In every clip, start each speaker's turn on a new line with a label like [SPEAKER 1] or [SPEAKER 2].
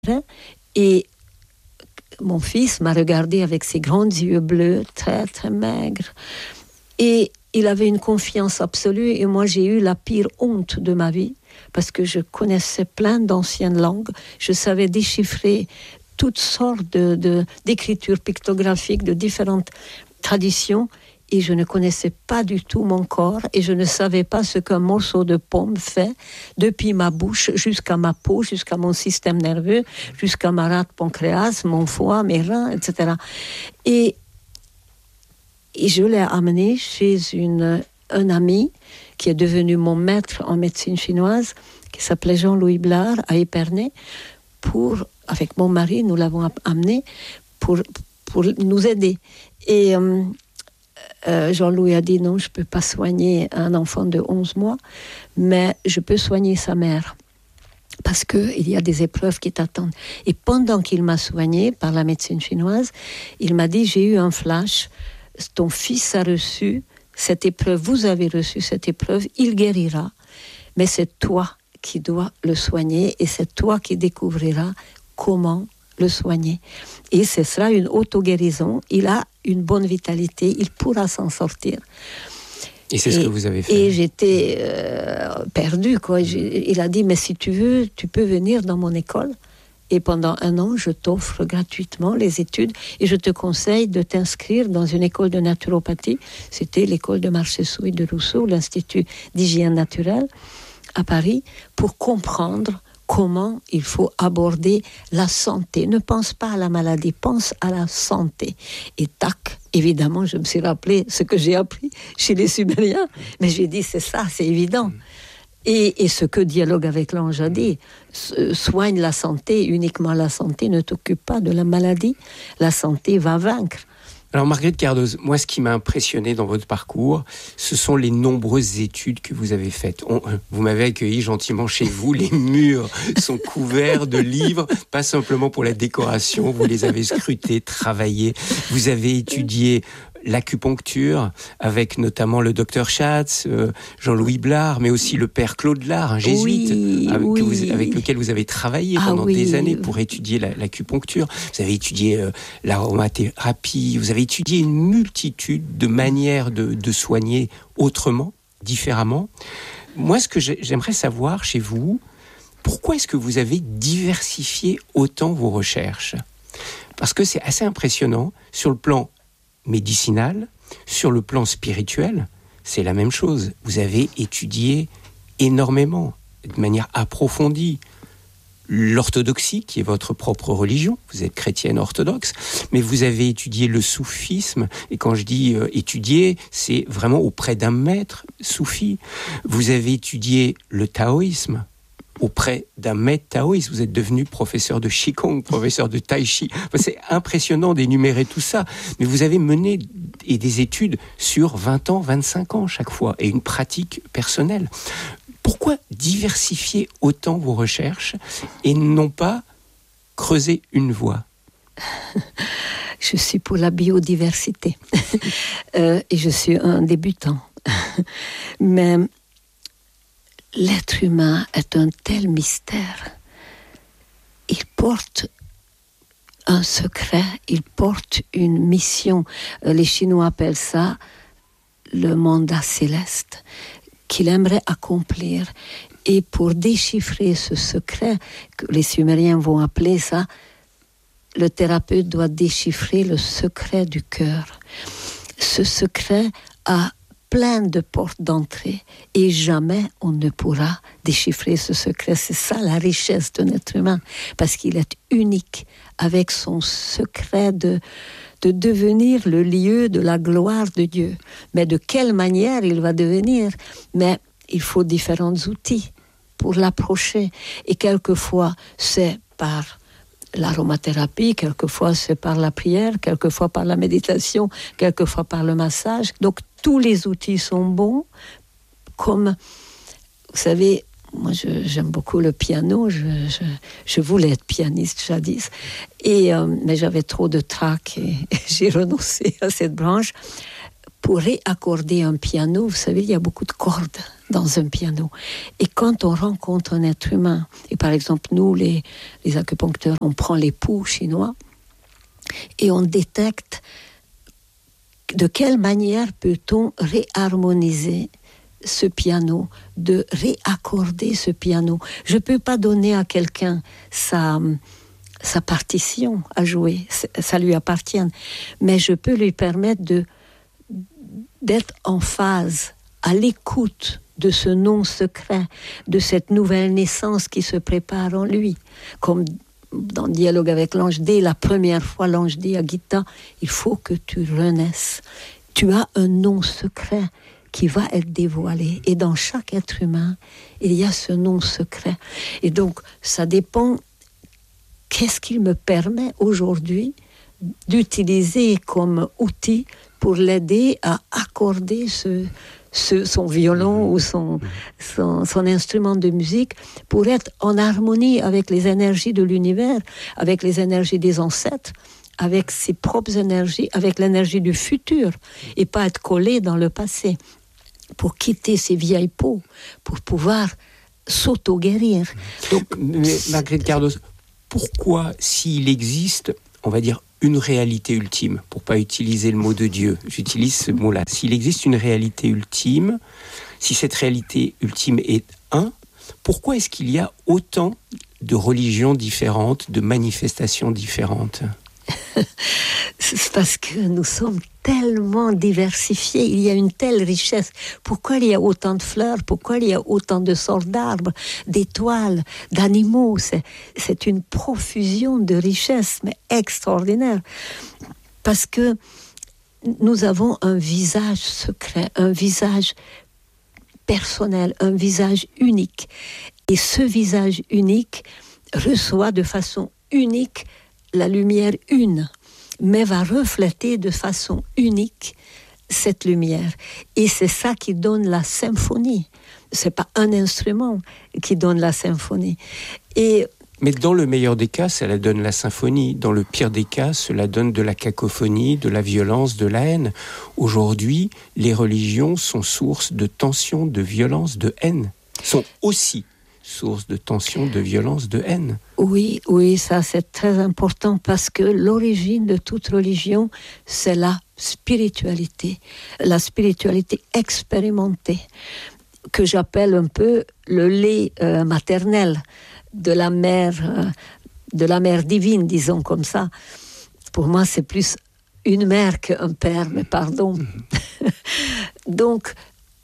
[SPEAKER 1] Et mon fils m'a regardé avec ses grands yeux bleus, très très maigres. Et il avait une confiance absolue. Et moi, j'ai eu la pire honte de ma vie, parce que je connaissais plein d'anciennes langues. Je savais déchiffrer toutes sortes d'écritures pictographiques de différentes traditions. Et je ne connaissais pas du tout mon corps, et je ne savais pas ce qu'un morceau de pomme fait, depuis ma bouche jusqu'à ma peau, jusqu'à mon système nerveux, jusqu'à ma rate pancréas, mon foie, mes reins, etc. Et je l'ai amené chez un ami qui est devenu mon maître en médecine chinoise, qui s'appelait Jean-Louis Blard, à Épernay, avec mon mari, nous l'avons amené pour nous aider. Et Jean-Louis a dit non, je ne peux pas soigner un enfant de 11 mois, mais je peux soigner sa mère, parce qu'il y a des épreuves qui t'attendent. Et pendant qu'il m'a soigné par la médecine chinoise, il m'a dit, j'ai eu un flash, ton fils a reçu cette épreuve, vous avez reçu cette épreuve, il guérira, mais c'est toi qui dois le soigner, et c'est toi qui découvriras comment le soigner. Et ce sera une auto-guérison. Il a une bonne vitalité, il pourra s'en sortir.
[SPEAKER 2] Et c'est ce que vous avez fait.
[SPEAKER 1] Et j'étais perdue, quoi. Il a dit, mais si tu veux, tu peux venir dans mon école. Et pendant 1 an, je t'offre gratuitement les études, et je te conseille de t'inscrire dans une école de naturopathie. C'était l'école de Marchesseau et de Rousseau, l'Institut d'hygiène naturelle à Paris, pour comprendre comment il faut aborder la santé. Ne pense pas à la maladie, pense à la santé. Et tac, évidemment, je me suis rappelé ce que j'ai appris chez les Sumériens. Mais j'ai dit, c'est ça, c'est évident. Et ce que Dialogue avec l'ange a dit, soigne la santé, uniquement la santé, ne t'occupe pas de la maladie. La santé va vaincre.
[SPEAKER 2] Alors Marguerite Cardoz, moi ce qui m'a impressionné dans votre parcours, ce sont les nombreuses études que vous avez faites. Vous m'avez accueilli gentiment chez vous, les murs sont couverts de livres, pas simplement pour la décoration, vous les avez scrutés, travaillés, vous avez étudié l'acupuncture avec notamment le docteur Schatz, Jean-Louis Blard, mais aussi le père Claude Lard, un jésuite avec lequel vous avez travaillé pendant des années pour étudier l'acupuncture. Vous avez étudié l'aromathérapie, vous avez étudié une multitude de manières de soigner autrement, différemment. Moi, ce que j'aimerais savoir chez vous, pourquoi est-ce que vous avez diversifié autant vos recherches ? Parce que c'est assez impressionnant sur le plan médicinal, sur le plan spirituel, c'est la même chose. Vous avez étudié énormément, de manière approfondie, l'orthodoxie, qui est votre propre religion. Vous êtes chrétienne orthodoxe, mais vous avez étudié le soufisme. Et quand je dis étudier, c'est vraiment auprès d'un maître soufi. Vous avez étudié le taoïsme auprès d'un maître taoïste. Vous êtes devenu professeur de Qigong, professeur de Tai Chi. Enfin, c'est impressionnant d'énumérer tout ça. Mais vous avez mené des études sur 20 ans, 25 ans chaque fois, et une pratique personnelle. Pourquoi diversifier autant vos recherches et non pas creuser une voie ?
[SPEAKER 1] Je suis pour la biodiversité. Et je suis un débutant. Mais l'être humain est un tel mystère. Il porte un secret, il porte une mission. Les Chinois appellent ça le mandat céleste, qu'il aimerait accomplir. Et pour déchiffrer ce secret, que les Sumériens vont appeler ça, le thérapeute doit déchiffrer le secret du cœur. Ce secret a plein de portes d'entrée et jamais on ne pourra déchiffrer ce secret. C'est ça la richesse de l'être humain, parce qu'il est unique avec son secret de devenir le lieu de la gloire de Dieu. Mais de quelle manière il va devenir ? Mais il faut différents outils pour l'approcher. Et quelquefois, c'est par l'aromathérapie, quelquefois c'est par la prière, quelquefois par la méditation, quelquefois par le massage. Donc tous les outils sont bons. Comme, vous savez, moi j'aime beaucoup le piano, je voulais être pianiste jadis, mais j'avais trop de trac et j'ai renoncé à cette branche. Pour réaccorder un piano, vous savez, il y a beaucoup de cordes dans un piano. Et quand on rencontre un être humain, et par exemple nous, les acupuncteurs, on prend les pouls chinois et on détecte de quelle manière peut-on réharmoniser ce piano, de réaccorder ce piano. Je ne peux pas donner à quelqu'un sa partition à jouer, ça lui appartient, mais je peux lui permettre d'être en phase, à l'écoute de ce non secret, de cette nouvelle naissance qui se prépare en lui. Comme dans le dialogue avec l'ange, dès la première fois, l'ange dit à Gita, il faut que tu renaisses. Tu as un non secret qui va être dévoilé. Et dans chaque être humain, il y a ce non secret. Et donc, ça dépend, qu'est-ce qu'il me permet aujourd'hui d'utiliser comme outil pour l'aider à accorder son violon ou son instrument de musique pour être en harmonie avec les énergies de l'univers, avec les énergies des ancêtres, avec ses propres énergies, avec l'énergie du futur, et pas être collé dans le passé, pour quitter ces vieilles peaux, pour pouvoir s'auto-guérir. Donc,
[SPEAKER 2] mais Marguerite Cardoz, pourquoi, s'il existe, on va dire, une réalité ultime, pour pas utiliser le mot de Dieu, j'utilise ce mot-là, s'il existe une réalité ultime, si cette réalité ultime est un, pourquoi est-ce qu'il y a autant de religions différentes, de manifestations différentes ?
[SPEAKER 1] C'est parce que nous sommes tellement diversifiés, il y a une telle richesse. Pourquoi il y a autant de fleurs? Pourquoi il y a autant de sortes d'arbres, d'étoiles, d'animaux? C'est une profusion de richesses, mais extraordinaire. Parce que nous avons un visage secret, un visage personnel, un visage unique. Et ce visage unique reçoit de façon unique la lumière une, mais va refléter de façon unique cette lumière. Et c'est ça qui donne la symphonie. C'est pas un instrument qui donne la symphonie.
[SPEAKER 2] Mais dans le meilleur des cas, cela donne la symphonie. Dans le pire des cas, cela donne de la cacophonie, de la violence, de la haine. Aujourd'hui, les religions sont source de tension, de violence, de haine. Sont aussi source de tension, de violence, de haine.
[SPEAKER 1] Oui, ça c'est très important parce que l'origine de toute religion, c'est la spiritualité expérimentée, que j'appelle un peu le lait maternel de la mère divine, disons comme ça. Pour moi, c'est plus une mère qu'un père, mais pardon. Donc,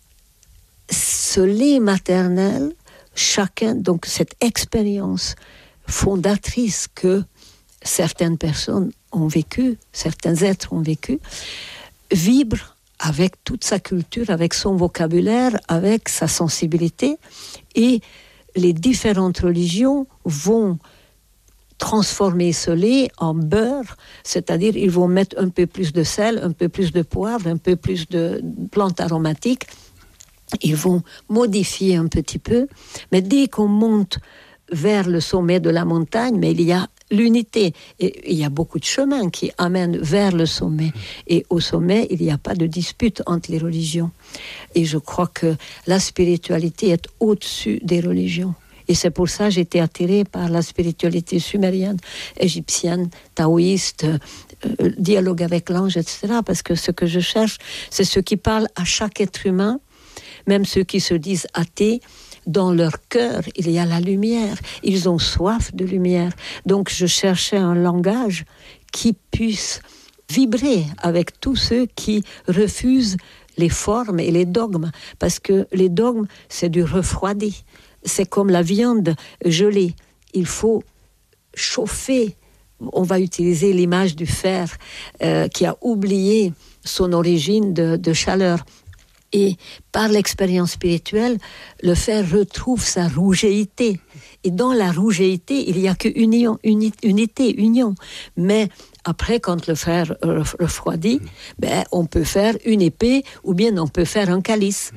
[SPEAKER 1] ce lait maternel, chacun, donc cette expérience fondatrice que certaines personnes ont vécue, certains êtres ont vécu, vibre avec toute sa culture, avec son vocabulaire, avec sa sensibilité, et les différentes religions vont transformer ce lait en beurre, c'est-à-dire ils vont mettre un peu plus de sel, un peu plus de poivre, un peu plus de plantes aromatiques. Ils vont modifier un petit peu, mais dès qu'on monte vers le sommet de la montagne, mais il y a l'unité. Et il y a beaucoup de chemins qui amènent vers le sommet. Et au sommet, il n'y a pas de dispute entre les religions. Et je crois que la spiritualité est au-dessus des religions. Et c'est pour ça que j'ai été attirée par la spiritualité sumérienne, égyptienne, taoïste, dialogue avec l'ange, etc. Parce que ce que je cherche, c'est ce qui parle à chaque être humain, même ceux qui se disent athées, dans leur cœur, il y a la lumière. Ils ont soif de lumière. Donc, je cherchais un langage qui puisse vibrer avec tous ceux qui refusent les formes et les dogmes. Parce que les dogmes, c'est du refroidi. C'est comme la viande gelée. Il faut chauffer. On va utiliser l'image du fer qui a oublié son origine de chaleur. Et par l'expérience spirituelle, le fer retrouve sa rougeéité. Et dans la rougeéité, il n'y a que unité, union. Mais après, quand le fer refroidit, on peut faire une épée ou bien on peut faire un calice.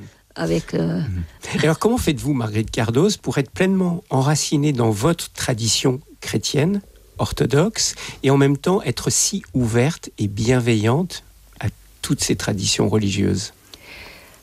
[SPEAKER 2] Alors comment faites-vous, Marguerite Cardoz, pour être pleinement enracinée dans votre tradition chrétienne, orthodoxe, et en même temps être si ouverte et bienveillante à toutes ces traditions religieuses ?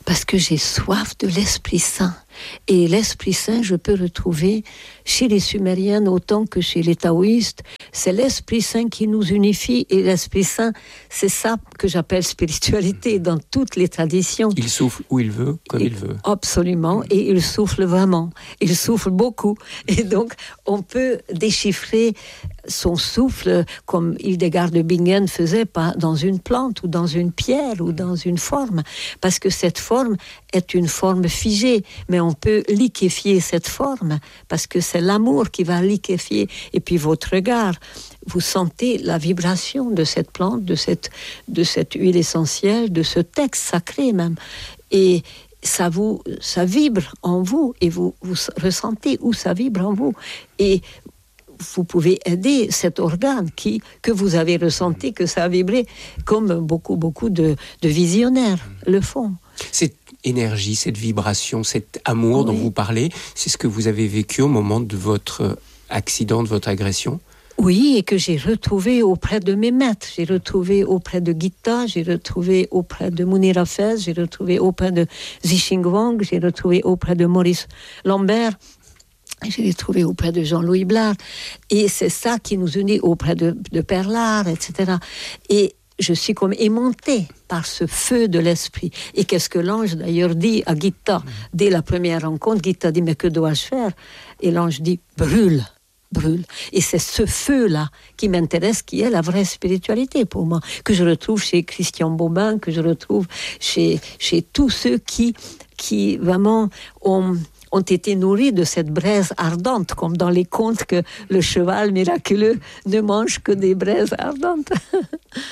[SPEAKER 1] Parce que j'ai soif de l'Esprit Saint. Et l'Esprit Saint, je peux retrouver chez les Sumériens autant que chez les taoïstes. C'est l'Esprit Saint qui nous unifie. Et l'Esprit Saint, c'est ça que j'appelle spiritualité dans toutes les traditions.
[SPEAKER 2] Il souffle où il veut, comme il veut.
[SPEAKER 1] Absolument. Et il souffle vraiment. Il souffle beaucoup. Et donc, on peut déchiffrer son souffle comme Hildegard de Bingen faisait, pas dans une plante ou dans une pierre ou dans une forme. Parce que cette forme est une forme figée. Mais on peut liquéfier cette forme parce que c'est l'amour qui va liquéfier. Et puis votre regard, vous sentez la vibration de cette plante, de cette huile essentielle, de ce texte sacré même. Et ça vibre en vous et vous ressentez où ça vibre en vous. Et vous pouvez aider cet organe que vous avez ressenti que ça a vibré, comme beaucoup de visionnaires le font.
[SPEAKER 2] Cette énergie, cette vibration, cet amour dont vous parlez, c'est ce que vous avez vécu au moment de votre accident, de votre agression?
[SPEAKER 1] Oui, et que j'ai retrouvé auprès de mes maîtres. J'ai retrouvé auprès de Gita, j'ai retrouvé auprès de Munir Hafez, j'ai retrouvé auprès de Zixing Wang, j'ai retrouvé auprès de Maurice Lambert. Je l'ai trouvé auprès de Jean-Louis Blard. Et c'est ça qui nous unit auprès de Perlard, etc. Et je suis comme aimantée par ce feu de l'esprit. Et qu'est-ce que l'ange d'ailleurs dit à Gita dès la première rencontre? Gita dit, mais que dois-je faire? Et l'ange dit, brûle. Et c'est ce feu-là qui m'intéresse, qui est la vraie spiritualité pour moi, que je retrouve chez Christian Bobin, que je retrouve chez tous ceux qui vraiment ont été nourris de cette braise ardente, comme dans les contes que le cheval miraculeux ne mange que des braises ardentes.